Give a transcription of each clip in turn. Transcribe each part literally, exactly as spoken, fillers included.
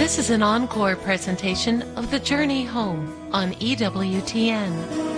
This is an encore presentation of The Journey Home on E W T N.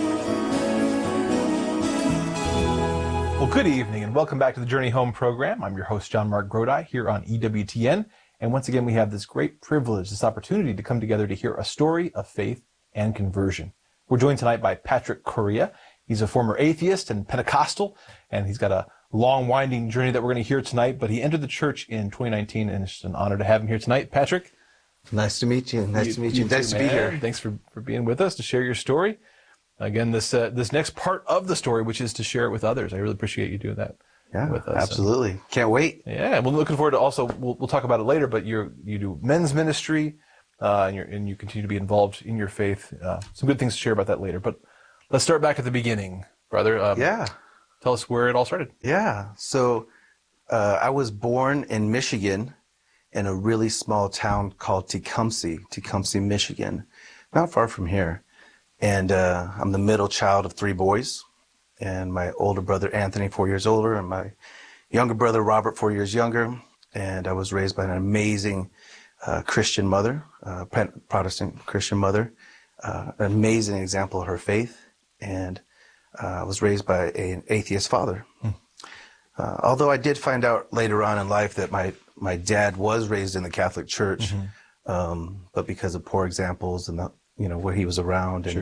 Well, good evening and welcome back to the Journey Home program. I'm your host, John Mark Grodi, here on E W T N. And once again, we have this great privilege, this opportunity to come together to hear a story of faith and conversion. We're joined tonight by Patrick Correa. He's a former atheist and Pentecostal, and he's got a long, winding journey that we're going to hear tonight. But he entered the church in twenty nineteen, and it's an honor to have him here tonight. Patrick? Nice to meet you. Nice you, to meet you. you Nice too, to be man. here. Thanks for, for being with us to share your story. Again, this uh, this next part of the story, which is to share it with others. I really appreciate you doing that yeah, with us. Absolutely. And, Can't wait. Yeah, we're looking forward to also, we'll, we'll talk about it later, but you you do men's ministry, uh, and, you're, and you continue to be involved in your faith. Uh, some good things to share about that later. But let's start back at the beginning, brother. Um, yeah. Tell us where it all started. Yeah. So uh, I was born in Michigan, in a really small town called Tecumseh, Tecumseh, Michigan, not far from here. And uh, I'm the middle child of three boys, and my older brother, Anthony, four years older, and my younger brother, Robert, four years younger. And I was raised by an amazing uh, Christian mother, uh, Protestant Christian mother, uh, an amazing example of her faith. And uh, I was raised by an atheist father. Hmm. Uh, although I did find out later on in life that my My dad was raised in the Catholic Church, mm-hmm. um, but because of poor examples and the, you know, where he was around and, sure.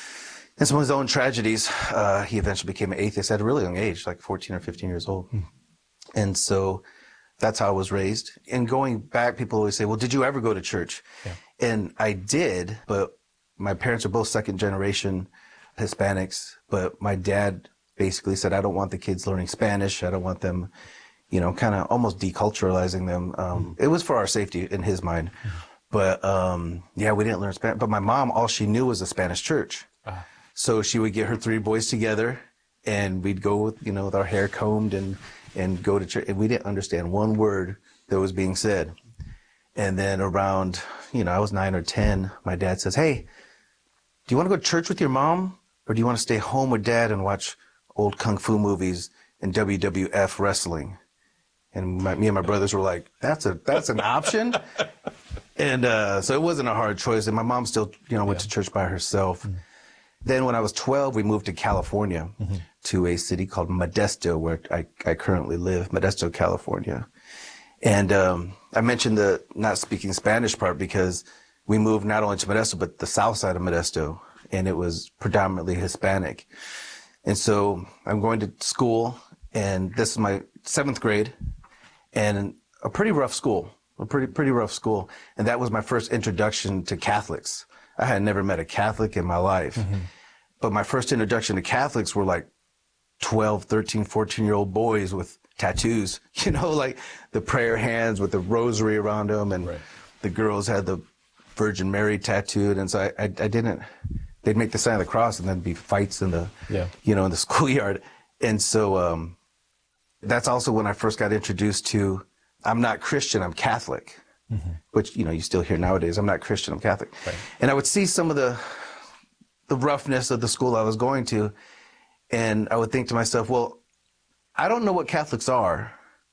and some of his own tragedies, uh, he eventually became an atheist at a really young age, like fourteen or fifteen years old. Mm. And so that's how I was raised. And going back, people always say, well, did you ever go to church? Yeah. And I did, but my parents are both second generation Hispanics, but my dad basically said, I don't want the kids learning Spanish. I don't want them, you know, kind of almost deculturalizing them. Um, it was for our safety in his mind. But, um, yeah, we didn't learn Spanish. But my mom, all she knew was a Spanish church. Uh-huh. So she would get her three boys together, and we'd go with, you know, with our hair combed and, and go to church. And we didn't understand one word that was being said. And then around, you know, I was nine or ten, my dad says, hey, do you want to go to church with your mom? Or do you want to stay home with dad and watch old kung fu movies and W W F wrestling? And my, me and my brothers were like, that's a, that's an option. And, uh, so it wasn't a hard choice. And my mom still, you know, went yeah. to church by herself. Mm-hmm. Then when I was twelve, we moved to California, mm-hmm. to a city called Modesto, where I, I currently live, Modesto, California. And, um, I mentioned the not speaking Spanish part because we moved not only to Modesto, but the south side of Modesto. And it was predominantly Hispanic. And so I'm going to school, and this is my seventh grade. And a pretty rough school, a pretty, pretty rough school. And that was my first introduction to Catholics. I had never met a Catholic in my life. Mm-hmm. But my first introduction to Catholics were like twelve, thirteen, fourteen year old boys with tattoos, you know, like the prayer hands with the rosary around them. And right. the girls had the Virgin Mary tattooed. And so I, I, I didn't, they'd make the sign of the cross and then be fights in the, yeah. you know, in the schoolyard. And so, um, that's also when I first got introduced to, I'm not Christian, I'm Catholic, mm-hmm. which, you know, you still hear nowadays, I'm not Christian, I'm Catholic. Right. And I would see some of the, the roughness of the school I was going to, and I would think to myself, well, I don't know what Catholics are,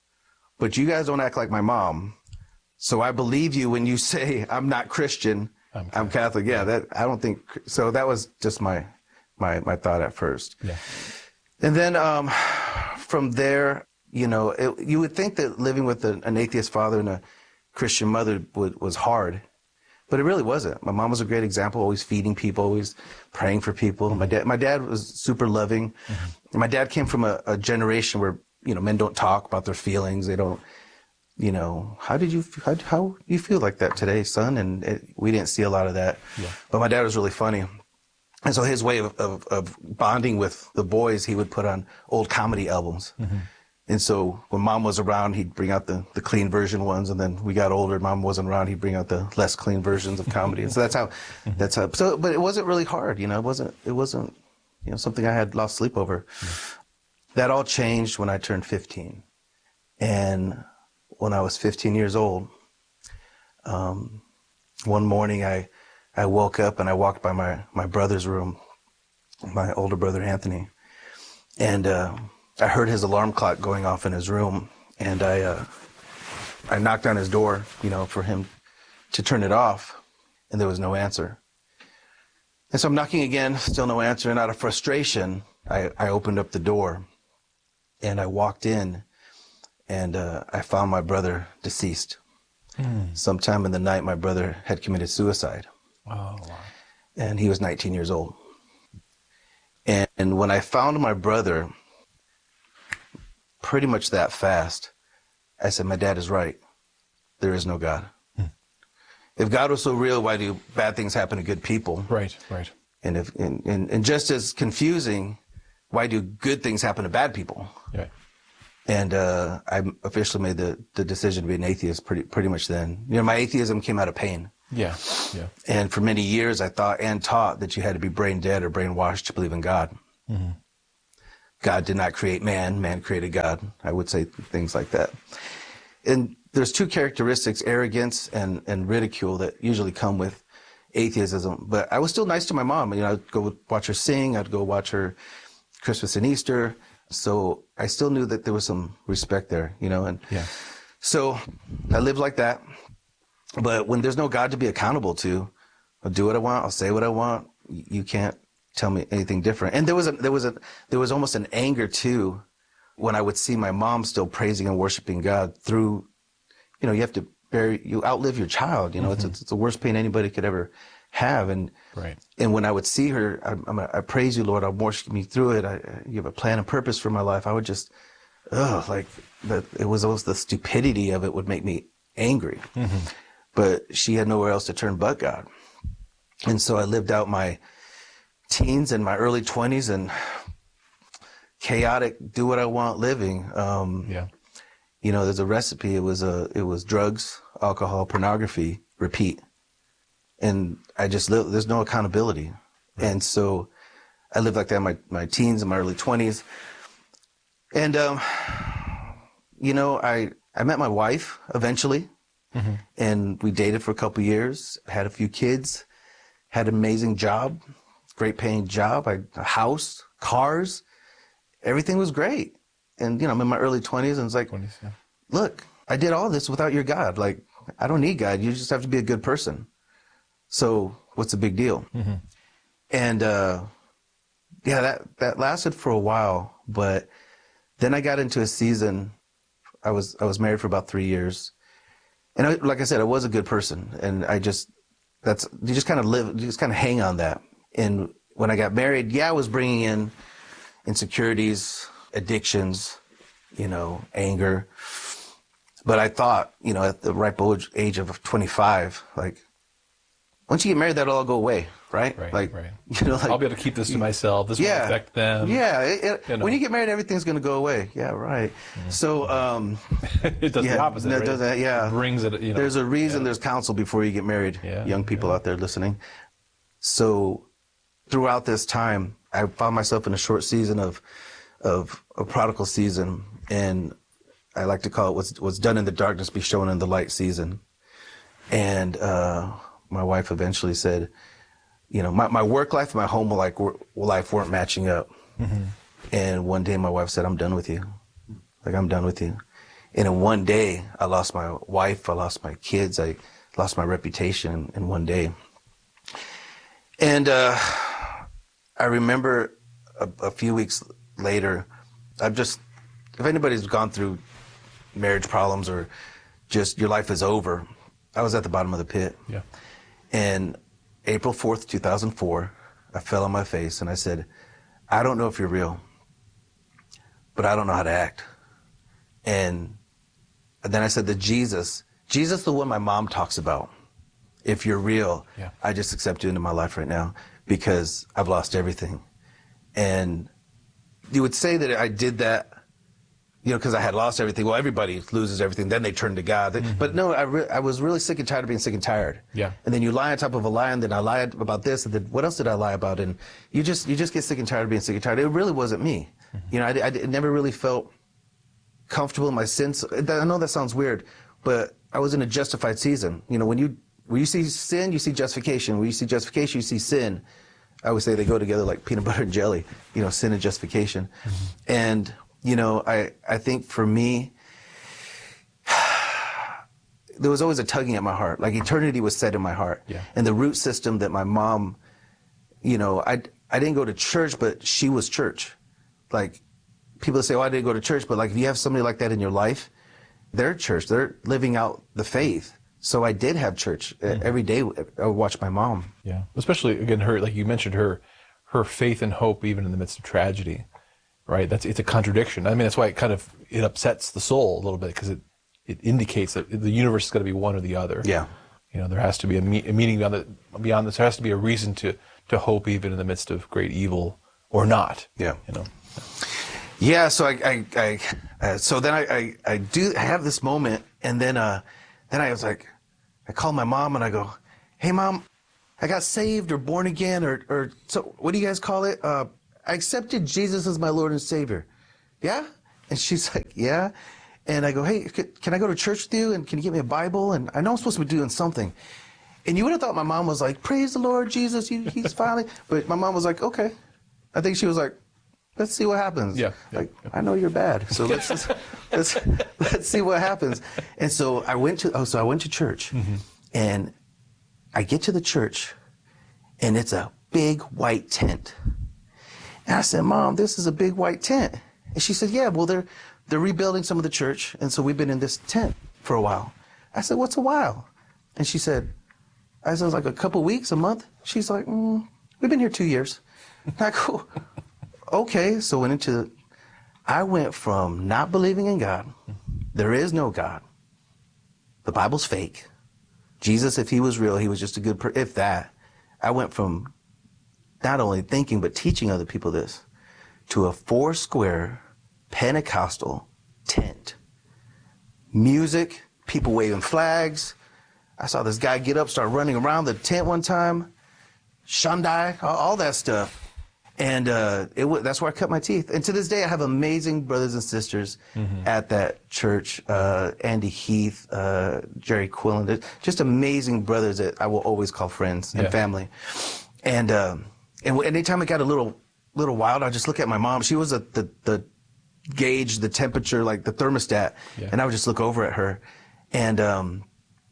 but you guys don't act like my mom. So I believe you when you say I'm not Christian, I'm Catholic. I'm Catholic. Yeah, that, I don't think, so that was just my, my, my thought at first. Yeah. And then, um, from there, you know, it, you would think that living with a, an atheist father and a Christian mother would, was hard, but it really wasn't. My mom was a great example, always feeding people, always praying for people. Mm-hmm. My dad, my dad was super loving. Mm-hmm. My dad came from a, a generation where, you know, men don't talk about their feelings. They don't, you know, how did you, how, how do you feel like that today, son? And it, we didn't see a lot of that. Yeah. But my dad was really funny. And so his way of, of, of bonding with the boys, he would put on old comedy albums. Mm-hmm. And so when mom was around, he'd bring out the, the clean version ones. And then we got older, mom wasn't around, he'd bring out the less clean versions of comedy. And so that's how, mm-hmm. that's how, so, but it wasn't really hard, you know, it wasn't, it wasn't, you know, something I had lost sleep over. Mm-hmm. That all changed when I turned fifteen. And when I was fifteen years old, um, one morning I, I woke up and I walked by my, my brother's room, my older brother, Anthony. And, uh, I heard his alarm clock going off in his room, and I, uh, I knocked on his door, you know, for him to turn it off, and there was no answer. And so I'm knocking again, still no answer. And out of frustration, I, I opened up the door and I walked in, and uh, I found my brother deceased. Mm. Sometime in the night, my brother had committed suicide. Oh, wow. And he was nineteen years old. And, and when I found my brother, pretty much that fast, I said, my dad is right. There is no God. Hmm. If God was so real, why do bad things happen to good people? Right, right. And if and, and, and just as confusing, why do good things happen to bad people? Right. And uh, I officially made the, the decision to be an atheist pretty pretty much then. You know, my atheism came out of pain. Yeah, yeah. And for many years, I thought and taught that you had to be brain dead or brainwashed to believe in God. Mm-hmm. God did not create man, man created God. I would say things like that. And there's two characteristics, arrogance and, and ridicule, that usually come with atheism. But I was still nice to my mom. You know, I'd go watch her sing. I'd go watch her Christmas and Easter. So I still knew that there was some respect there, you know. And yeah. So I lived like that. But when there's no God to be accountable to, I'll do what I want. I'll say what I want. You can't tell me anything different. And there was a, there was a, there was almost an anger too, when I would see my mom still praising and worshiping God through, you know, you have to bury, you outlive your child. You know, mm-hmm. it's, it's the worst pain anybody could ever have. And, right. And when I would see her, I, I'm, I praise you, Lord. I'll worship me through it. I, you have a plan and purpose for my life. I would just, oh, like the, it was almost the stupidity of it would make me angry. Mm-hmm. But she had nowhere else to turn but God. And so I lived out my teens and my early twenties and chaotic, do what I want living. Um, yeah. You know, there's a recipe. It was a, it was drugs, alcohol, pornography, repeat. And I just lived, there's no accountability. Right. And so I lived like that in my, my teens and my early twenties. And, um, you know, I, I met my wife eventually. Mm-hmm. And we dated for a couple of years, had a few kids, had an amazing job, great paying job, I, a house, cars, everything was great. And, you know, I'm in my early twenties and it's like, twenties, yeah. Look, I did all this without your God. Like, I don't need God. You just have to be a good person. So what's the big deal? Mm-hmm. And, uh, yeah, that, that lasted for a while, but then I got into a season. I was, I was married for about three years. And I, like I said, I was a good person, and I just, that's, you just kind of live, you just kind of hang on that. And when I got married, yeah, I was bringing in insecurities, addictions, you know, anger. But I thought, you know, at the ripe age of twenty-five, like, once you get married, that'll all go away, right? Right, like, right. You know, like, I'll be able to keep this to myself. This yeah, won't affect them. Yeah. It, it, you know. When you get married, everything's going to go away. Yeah, right. Mm-hmm. So, um, it does yeah, the opposite. Right? It does that, yeah. It brings it, you know. There's a reason yeah. there's counsel before you get married, yeah, young people yeah. out there listening. So throughout this time, I found myself in a short season of, of a prodigal season. And I like to call it what's, what's done in the darkness be shown in the light season. And, uh, my wife eventually said, you know, my, my work life and my home life, life weren't matching up. Mm-hmm. And one day my wife said, I'm done with you. Like, I'm done with you. And in one day, I lost my wife, I lost my kids, I lost my reputation in one day. And uh, I remember a, a few weeks later, I've just, if anybody's gone through marriage problems or just your life is over, I was at the bottom of the pit. Yeah. And April fourth, two thousand four, I fell on my face and I said, I don't know if you're real, but I don't know how to act. And then I said to Jesus, Jesus, the one my mom talks about, if you're real, yeah. I just accept you into my life right now because I've lost everything. And you would say that I did that, you know, because I had lost everything. Well, everybody loses everything. Then they turn to God. Mm-hmm. But no, I, re- I was really sick and tired of being sick and tired. Yeah. And then you lie on top of a lie, and then I lied about this, and then what else did I lie about? And you just you just get sick and tired of being sick and tired. It really wasn't me. Mm-hmm. You know, I, I never really felt comfortable in my sins. I know that sounds weird, but I was in a justified season. You know, when you when you see sin, you see justification. When you see justification, you see sin. I always say they go together like peanut butter and jelly. You know, sin and justification. Mm-hmm. And you know, I, I think for me, there was always a tugging at my heart. Like eternity was set in my heart. Yeah. And the root system that my mom, you know, I, I didn't go to church, but she was church. Like, people say, oh, I didn't go to church, but like if you have somebody like that in your life, they're church. They're living out the faith. So I did have church. Mm-hmm. Every day I would watch my mom. Yeah. Especially, again, her, like you mentioned, her her faith and hope even in the midst of tragedy, right? That's It's a contradiction. I mean, that's why it kind of, it upsets the soul a little bit, because it, it indicates that the universe is going to be one or the other. Yeah. You know, there has to be a, me- a meaning beyond, the, beyond this. There has to be a reason to, to hope even in the midst of great evil or not. Yeah. You know? Yeah, so I, I, I uh, so then I, I, I do have this moment, and then, uh, then I was like, I called my mom and I go, hey mom, I got saved or born again or, or so what do you guys call it? Uh, I accepted Jesus as my Lord and Savior. Yeah? And she's like, yeah. And I go, hey, can I go to church with you? And can you get me a Bible? And I know I'm supposed to be doing something. And you would have thought my mom was like, praise the Lord Jesus, he, he's finally, but my mom was like, okay. I think she was like, let's see what happens. Yeah. yeah like, yeah. I know you're bad, so let's just, let's let's see what happens. And so I went to oh, so I went to church, mm-hmm. and I get to the church, and it's a big white tent. And I said, Mom, this is a big white tent. And she said, yeah, well they're they're rebuilding some of the church, and so we've been in this tent for a while. I said, what's a while? And she said, I said, like a couple weeks, a month. She's like, mm, we've been here two years. And I go, okay, so went into, I went from not believing in God, there is no God, the Bible's fake, Jesus, if he was real, he was just a good, per- if that, I went from not only thinking but teaching other people this, to a four square Pentecostal tent. Music, people waving flags. I saw this guy get up, start running around the tent one time, Shandai, all, all that stuff. And uh, it w- that's where I cut my teeth. And to this day, I have amazing brothers and sisters mm-hmm. at that church. Uh, Andy Heath, uh, Jerry Quillen, just amazing brothers that I will always call friends and yeah. family. And um, and anytime it got a little little wild, I just look at my mom. She was a, the the gauge, the temperature, like the thermostat, yeah. and I would just look over at her, and um,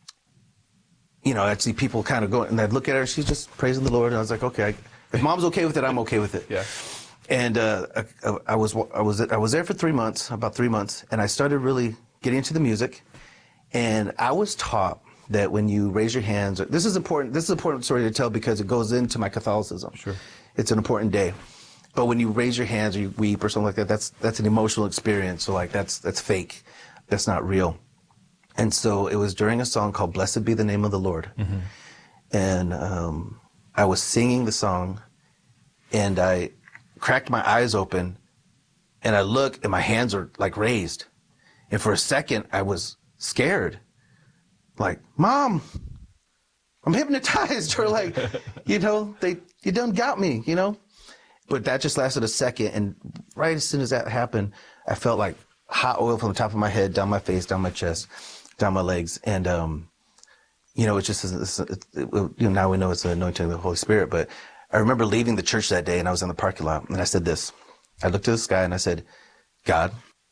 you know, I'd see people kind of going, and I'd look at her. She's just praising the Lord, and I was like, okay. I, If mom's okay with it, I'm okay with it. Yeah. And uh, I, I was I was I was there for three months, about three months, and I started really getting into the music. And I was taught that when you raise your hands, this is important. This is an important story to tell because it goes into my Catholicism. Sure. It's an important day. But when you raise your hands or you weep or something like that, that's that's an emotional experience. So like that's that's fake. That's not real. And so it was during a song called "Blessed Be the Name of the Lord," mm-hmm. and um, I was singing the song, and I cracked my eyes open, and I look, and my hands are like raised, and for a second I was scared, like, Mom, I'm hypnotized, or like, you know, they you done got me, you know. But that just lasted a second, and right as soon as that happened, I felt like hot oil from the top of my head, down my face, down my chest, down my legs, and um, you know, it's just it's, it, it, you know, now we know it's the anointing of the Holy Spirit. But I remember leaving the church that day, and I was in the parking lot, and I said this. I looked at the sky, and I said, God,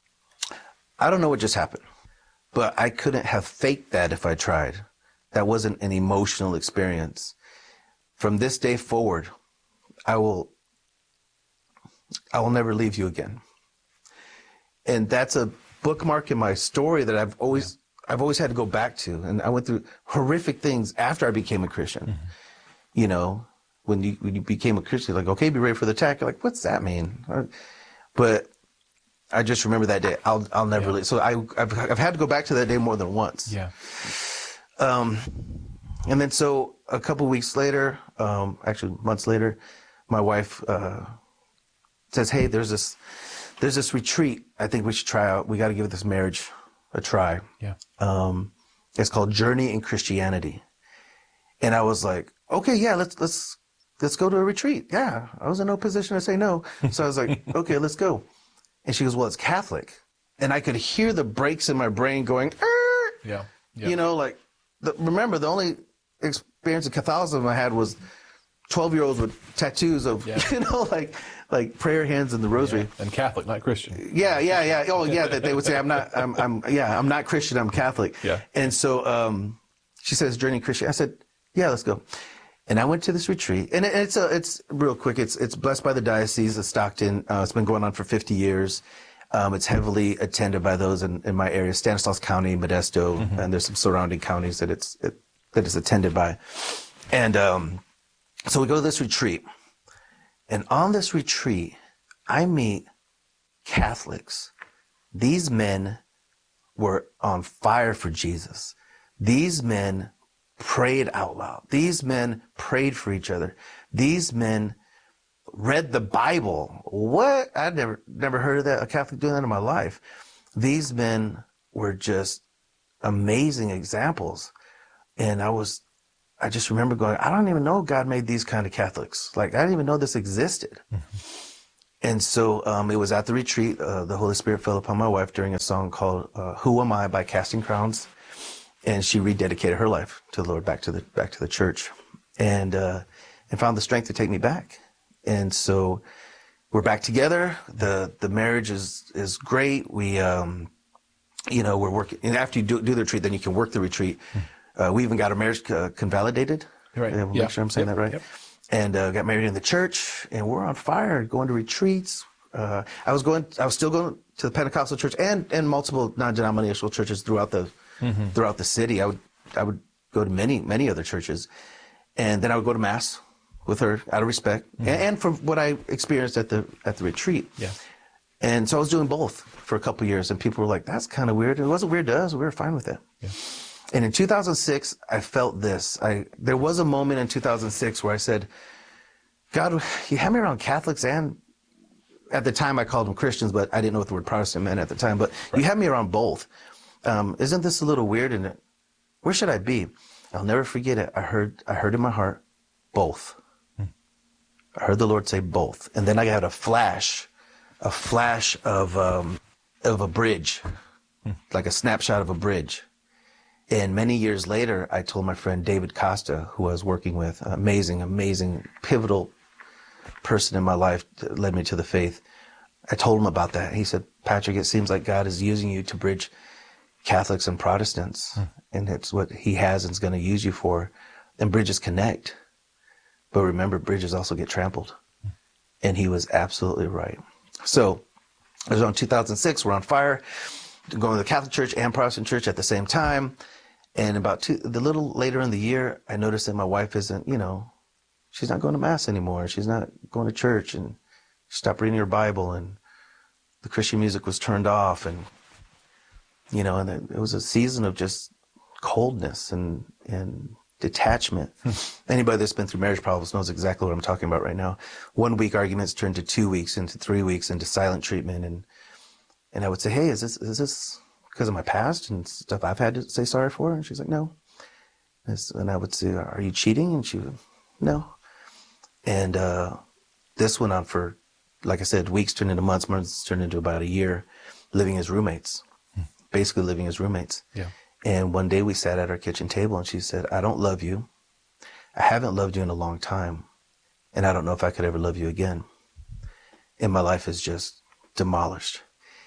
I don't know what just happened, but I couldn't have faked that if I tried. That wasn't an emotional experience. From this day forward, I will. I will never leave you again. And that's a bookmark in my story that I've always, yeah. I've always had to go back to. And I went through horrific things after I became a Christian. Mm-hmm. You know, when you, when you became a Christian, like, okay, be ready for the attack. You're like, what's that mean? But I just remember that day. I'll, I'll never yeah. leave. So I, I've, I've had to go back to that day more than once. Yeah. Um, and then so a couple weeks later, um, actually months later, my wife, uh, says, hey, there's this there's this retreat I think we should try out. We got to give this marriage a try. Yeah. Um, it's called Journey in Christianity. And I was like, okay, yeah, let's let's let's go to a retreat. Yeah. I was in no position to say no. So I was like, okay, let's go. And she goes, well, it's Catholic. And I could hear the brakes in my brain going, yeah. yeah. You know, like, the, remember, the only experience of Catholicism I had was twelve-year-olds with tattoos of, Yeah. you know, like like prayer hands and the rosary. Yeah. And Catholic, not Christian. Yeah, yeah, yeah. Oh, yeah. That they would say, I'm not. I'm. I'm. Yeah, I'm not Christian. I'm Catholic. Yeah. And so um, she says, "Journey Christian." I said, "Yeah, let's go." And I went to this retreat, and it, it's a. It's real quick. It's it's blessed by the Diocese of Stockton. Uh, it's been going on for fifty years. Um, it's heavily attended by those in, in my area, Stanislaus County, Modesto, mm-hmm. and there's some surrounding counties that it's it, that it's attended by. And um, so we go to this retreat, and on this retreat, I meet Catholics. These men were on fire for Jesus. These men prayed out loud. These men prayed for each other. These men read the Bible. What? I never never heard of that, a Catholic doing that in my life. These men were just amazing examples. And I was, I just remember going, I don't even know God made these kind of Catholics. Like, I didn't even know this existed. Mm-hmm. And so um, it was at the retreat, uh, the Holy Spirit fell upon my wife during a song called uh, Who Am I by Casting Crowns. And she rededicated her life to the Lord, back to the back to the church, and uh, and found the strength to take me back. And so we're back together. The the marriage is is great. We um, you know, we're working. And after you do, do the retreat, then you can work the retreat. Uh, we even got our marriage uh, convalidated. Right. Make Yep. sure I'm saying Yep. that right. Yep. And uh, got married in the church, and we're on fire, going to retreats. Uh, I was going. I was still going to the Pentecostal church and and multiple non-denominational churches throughout the. Mm-hmm. Throughout the city. I would I would go to many, many other churches. And then I would go to Mass with her out of respect. Mm-hmm. And, and from what I experienced at the at the retreat. Yeah. And so I was doing both for a couple of years, and people were like, that's kind of weird. It wasn't weird to us. We were fine with it. Yeah. And in two thousand six, I felt this. I there was a moment in two thousand six where I said, God, you had me around Catholics, and at the time I called them Christians, but I didn't know what the word Protestant meant at the time. But right. You had me around both. Um, isn't this a little weird? And where should I be? I'll never forget it. I heard, I heard in my heart, both. Hmm. I heard the Lord say both. And then I got a flash, a flash of, um, of a bridge, hmm. like a snapshot of a bridge. And many years later, I told my friend David Costa, who I was working with, an amazing, amazing, pivotal person in my life that led me to the faith. I told him about that. He said, Patrick, it seems like God is using you to bridge Catholics and Protestants, hmm. and it's what he has and is going to use you for. And bridges connect. But remember, bridges also get trampled. Hmm. And he was absolutely right. So it was on two thousand six, we're on fire, going to the Catholic Church and Protestant Church at the same time. And about two, the little later in the year, I noticed that my wife isn't, you know, she's not going to Mass anymore. She's not going to church, and she stopped reading her Bible, and the Christian music was turned off, and you know, and it was a season of just coldness and and detachment. Anybody that's been through marriage problems knows exactly what I'm talking about right now. One week arguments turned to two weeks, into three weeks, into silent treatment, and and I would say, hey, is this is this because of my past and stuff I've had to say sorry for? And she's like, no. And I would say, are you cheating? And she would, no. And uh, this went on for, like I said, weeks turned into months, months turned into about a year, living as roommates. Basically living as roommates. Yeah. And one day we sat at our kitchen table, and she said, I don't love you. I haven't loved you in a long time. And I don't know if I could ever love you again. And my life is just demolished.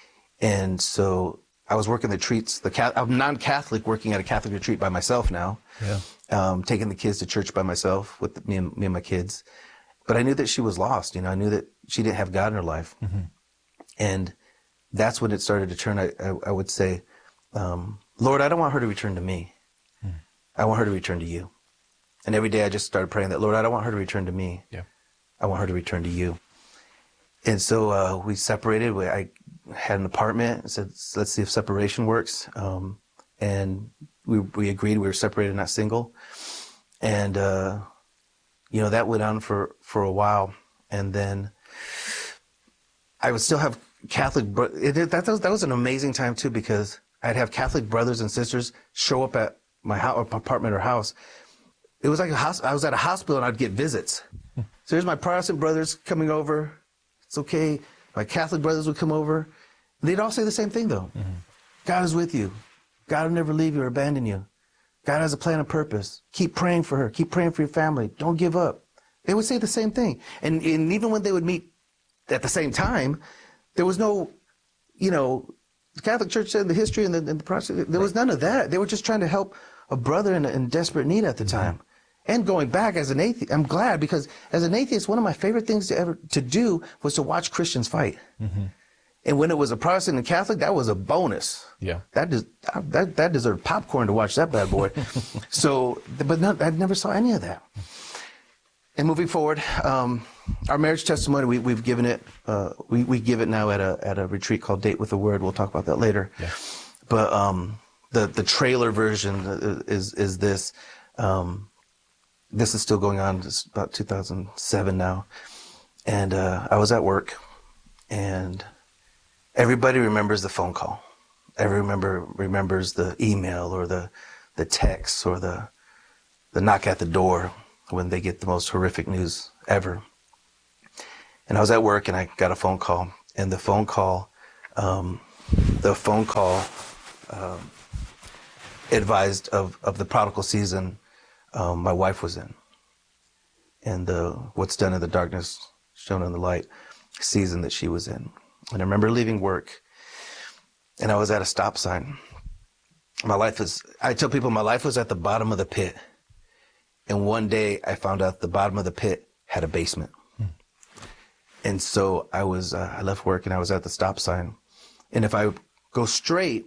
And so I was working the retreats. The I'm non-Catholic, working at a Catholic retreat by myself now. Yeah. Um, taking the kids to church by myself with me and, me and my kids. But I knew that she was lost. You know, I knew that she didn't have God in her life. Mm-hmm. And that's when it started to turn. I, I, I would say, um, Lord, I don't want her to return to me. Hmm. I want her to return to you. And every day I just started praying that, Lord, I don't want her to return to me. Yeah. I want her to return to you. And so uh, we separated. We, I had an apartment and said, let's see if separation works. Um, and we we agreed we were separated, not single. And, uh, you know, that went on for, for a while. And then I would still have Catholic, bro- it, it, that, was, that was an amazing time too, because I'd have Catholic brothers and sisters show up at my house, apartment or house. It was like a house. I was at a hospital and I'd get visits. So here's my Protestant brothers coming over. It's okay. My Catholic brothers would come over. They'd all say the same thing though. Mm-hmm. God is with you. God will never leave you or abandon you. God has a plan and purpose. Keep praying for her. Keep praying for your family. Don't give up. They would say the same thing. And, and even when they would meet at the same time, there was no, you know, the Catholic Church said the history and the, and the process, there was none of that. They were just trying to help a brother in, in desperate need at the time. And going back as an atheist, I'm glad, because as an atheist, one of my favorite things to ever to do was to watch Christians fight. Mm-hmm. And when it was a Protestant and Catholic, that was a bonus. Yeah, that des- that that deserved popcorn to watch that bad boy. So, but no, I never saw any of that. And moving forward, um, our marriage testimony, we, we've given it, uh, we, we give it now at a at a retreat called Date with the Word. We'll talk about that later. Yeah. But um, the the trailer version is is this. Um, this is still going on. It's about two thousand seven now, and uh, I was at work, and everybody remembers the phone call. Every remember remembers the email or the the text or the the knock at the door when they get the most horrific news ever. And I was at work and I got a phone call, and the phone call, um, the phone call um, advised of, of the prodigal season um, my wife was in, and the what's done in the darkness shown in the light season that she was in. And I remember leaving work, and I was at a stop sign. My life is, I tell people my life was at the bottom of the pit. And one day I found out the bottom of the pit had a basement. Hmm. And so I was, uh, I left work and I was at the stop sign. And if I go straight,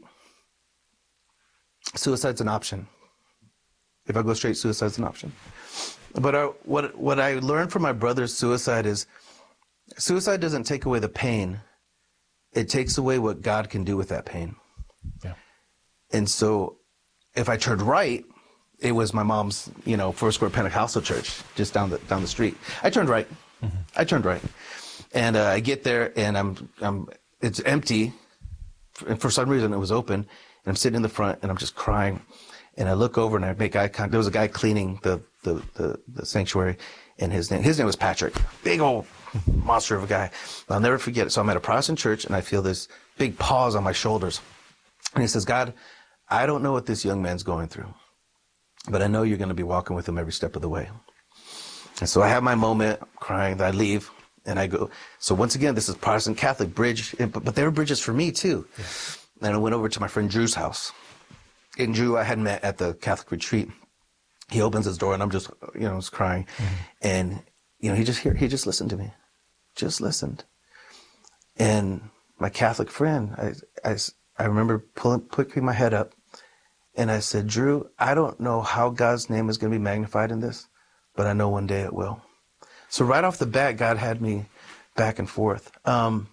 suicide's an option. If I go straight, suicide's an option. But I, what, what I learned from my brother's suicide is suicide doesn't take away the pain. It takes away what God can do with that pain. Yeah. And so if I turned right, it was my mom's, you know, Four Square Pentecostal church just down the down the street. I turned right. Mm-hmm. I turned right, and uh, I get there, and I'm I'm it's empty, and for some reason it was open, and I'm sitting in the front, and I'm just crying, and I look over and I make eye contact. There was a guy cleaning the the the, the sanctuary, and his name his name was Patrick, big old monster of a guy. I'll never forget it. So I'm at a Protestant church, and I feel this big pause on my shoulders, and he says, "God, I don't know what this young man's going through, but I know you're going to be walking with him every step of the way." And so I have my moment, I'm crying, I leave, and I go. So once again, this is Protestant Catholic bridge, but, but there were bridges for me too. Yeah. And I went over to my friend Drew's house. And Drew, I had met at the Catholic retreat. He opens his door, and I'm just, you know, I was crying. Mm-hmm. And, you know, he just he just listened to me. Just listened. And my Catholic friend, I, I, I remember pulling, picking my head up, and I said, "Drew, I don't know how God's name is going to be magnified in this, but I know one day it will." So right off the bat, God had me back and forth. Um,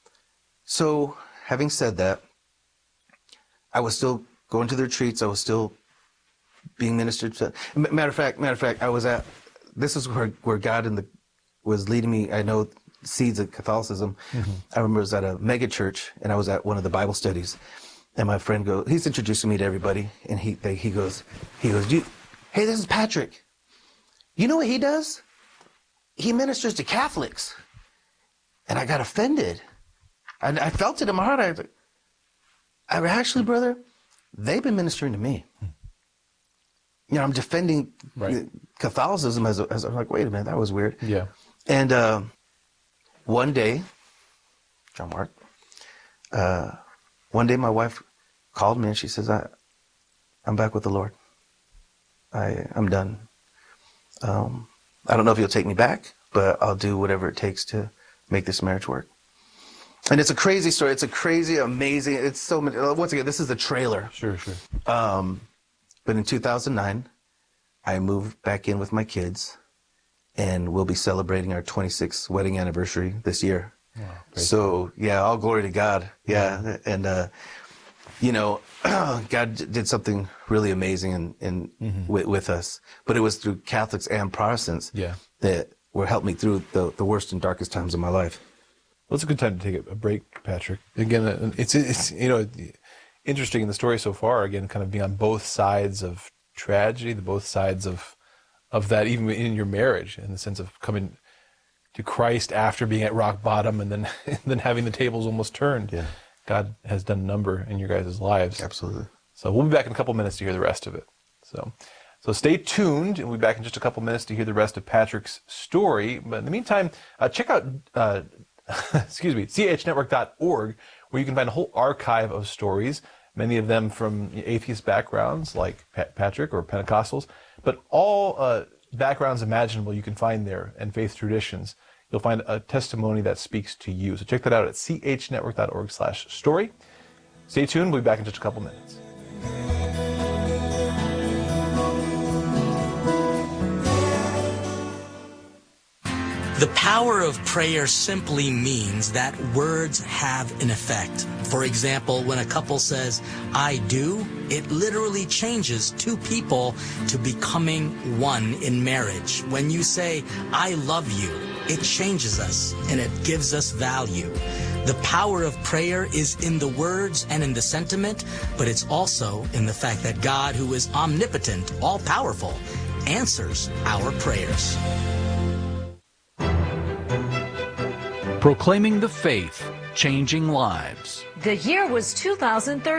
so having said that, I was still going to the retreats. I was still being ministered to. Matter of fact, matter of fact, I was at, this is where, where God in the, was leading me. I know seeds of Catholicism. Mm-hmm. I remember I was at a mega church, and I was at one of the Bible studies. And my friend goes, he's introducing me to everybody, and he they, he goes, he goes, you, "Hey, this is Patrick. You know what he does? He ministers to Catholics." And I got offended. I, I felt it in my heart. I was like, I actually, brother, they've been ministering to me. You know, I'm defending right. Catholicism as, a, as I'm like, wait a minute, that was weird. Yeah. And uh, one day, John Mark, uh, one day my wife called me and she says, I, I'm back with the Lord. I, I'm done. Um, I don't know if you'll take me back, but I'll do whatever it takes to make this marriage work. And it's a crazy story. It's a crazy, amazing, it's so many, once again, this is the trailer. Sure, sure. Um, but in two thousand nine, I moved back in with my kids, and we'll be celebrating our twenty-sixth wedding anniversary this year. Wow, so, yeah, all glory to God. Yeah. And, uh, you know, God did something really amazing in, in mm-hmm. with, with us. But it was through Catholics and Protestants yeah. that were helped me through the, the worst and darkest times of my life. Well, it's a good time to take a break, Patrick. Again, it's, it's you know, interesting in the story so far, again, kind of being on both sides of tragedy, the both sides of of that, even in your marriage, in the sense of coming to Christ after being at rock bottom, and then and then having the tables almost turned. Yeah. God has done a number in your guys' lives. Absolutely. So we'll be back in a couple minutes to hear the rest of it. So, So stay tuned, and we'll be back in just a couple minutes to hear the rest of Patrick's story. But in the meantime, uh, check out, uh, excuse me, C H network dot org, where you can find a whole archive of stories, many of them from atheist backgrounds like Pat- Patrick or Pentecostals, but all uh, backgrounds imaginable you can find there and faith traditions. You'll find a testimony that speaks to you. So check that out at C H network dot org slash story. Stay tuned. We'll be back in just a couple minutes. The power of prayer simply means that words have an effect. For example, when a couple says, I do, it literally changes two people to becoming one in marriage. When you say, I love you, it changes us and it gives us value. The power of prayer is in the words and in the sentiment, but it's also in the fact that God, who is omnipotent, all-powerful, answers our prayers. Proclaiming the faith, changing lives. The year was two thousand thirteen.